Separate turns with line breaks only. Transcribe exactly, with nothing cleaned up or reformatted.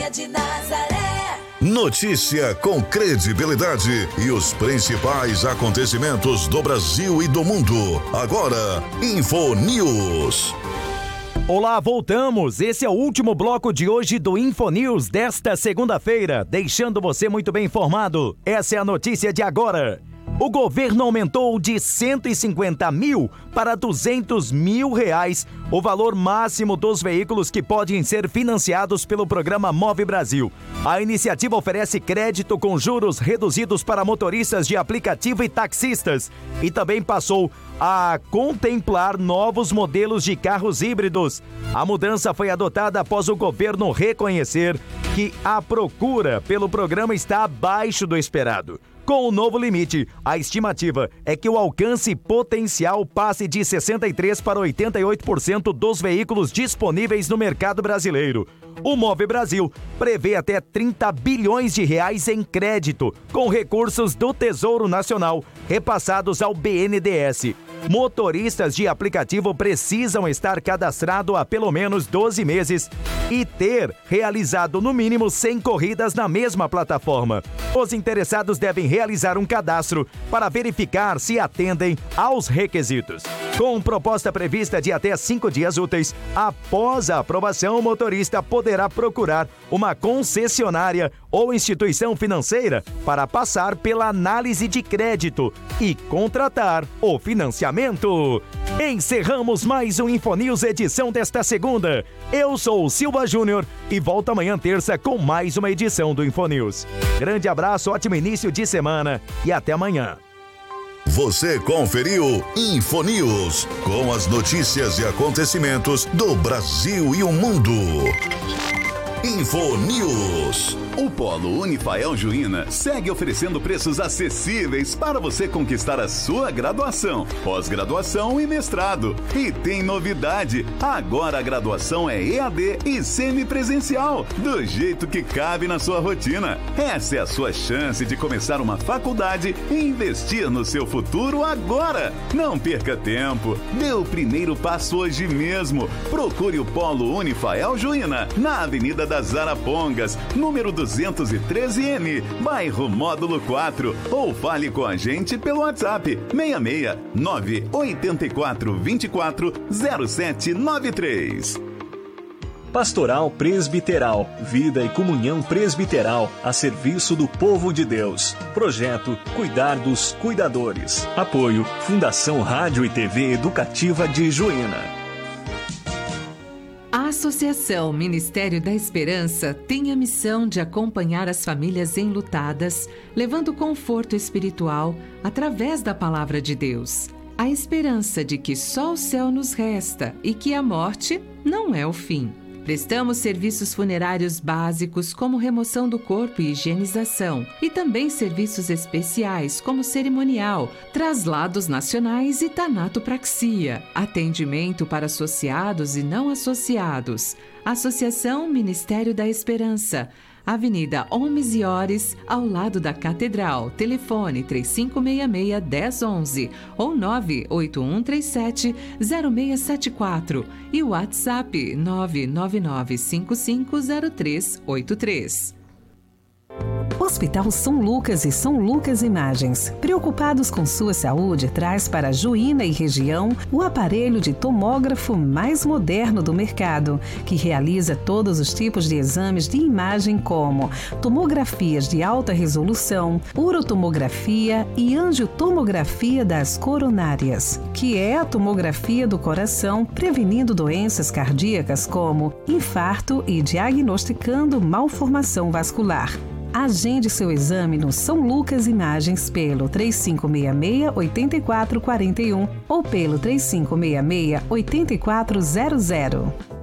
de Nazaré.
Notícia com credibilidade e os principais acontecimentos do Brasil e do mundo. Agora, InfoNews.
Olá, voltamos. Esse é o último bloco de hoje do InfoNews desta segunda-feira, deixando você muito bem informado. Essa é a notícia de agora. O governo aumentou de cento e cinquenta mil para duzentos mil reais o valor máximo dos veículos que podem ser financiados pelo programa Move Brasil. A iniciativa oferece crédito com juros reduzidos para motoristas de aplicativo e taxistas e também passou a contemplar novos modelos de carros híbridos. A mudança foi adotada após o governo reconhecer que a procura pelo programa está abaixo do esperado. Com o novo limite, a estimativa é que o alcance potencial passe de sessenta e três por cento para oitenta e oito por cento dos veículos disponíveis no mercado brasileiro. O Move Brasil prevê até trinta bilhões de reais em crédito, com recursos do Tesouro Nacional repassados ao B N D E S. Motoristas de aplicativo precisam estar cadastrados há pelo menos doze meses e ter realizado no mínimo cem corridas na mesma plataforma. Os interessados devem realizar um cadastro para verificar se atendem aos requisitos. Com proposta prevista de até cinco dias úteis, após a aprovação, o motorista poderá procurar uma concessionária ou instituição financeira para passar pela análise de crédito e contratar o financiamento. Encerramos mais um InfoNews edição desta segunda. Eu sou o Silva Júnior e volto amanhã terça com mais uma edição do InfoNews. Grande abraço, ótimo início de semana e até amanhã.
Você conferiu InfoNews, com as notícias e acontecimentos do Brasil e o mundo. InfoNews.
O Polo Unifael Juína segue oferecendo preços acessíveis para você conquistar a sua graduação, pós-graduação e mestrado. E tem novidade, agora a graduação é E A D e semipresencial, do jeito que cabe na sua rotina. Essa é a sua chance de começar uma faculdade e investir no seu futuro agora. Não perca tempo, dê o primeiro passo hoje mesmo. Procure o Polo Unifael Juína, na Avenida das Arapongas, número duzentos e treze M, bairro Módulo quatro, ou fale com a gente pelo WhatsApp seis seis nove oito quatro dois quatro zero sete nove três.
Pastoral Presbiteral, vida e comunhão presbiteral a serviço do povo de Deus. Projeto Cuidar dos Cuidadores. Apoio Fundação Rádio e T V Educativa de Juína.
A Associação Ministério da Esperança tem a missão de acompanhar as famílias enlutadas, levando conforto espiritual através da Palavra de Deus. A esperança de que só o céu nos resta e que a morte não é o fim. Prestamos serviços funerários básicos como remoção do corpo e higienização, e também serviços especiais como cerimonial, traslados nacionais e tanatopraxia, atendimento para associados e não associados. Associação Ministério da Esperança, Avenida Homes e Ores, ao lado da Catedral. Telefone três cinco seis seis, um zero um um ou nove oito um três sete zero seis sete quatro e o WhatsApp nove nove nove cinco cinco zero três oito três.
Hospital São Lucas e São Lucas Imagens, preocupados com sua saúde, traz para Juína e região o aparelho de tomógrafo mais moderno do mercado, que realiza todos os tipos de exames de imagem como tomografias de alta resolução, urotomografia e angiotomografia das coronárias, que é a tomografia do coração, prevenindo doenças cardíacas como infarto e diagnosticando malformação vascular. Agende seu exame no São Lucas Imagens pelo três cinco seis seis, oito quatro quatro um ou pelo três cinco seis seis, oito quatro zero zero.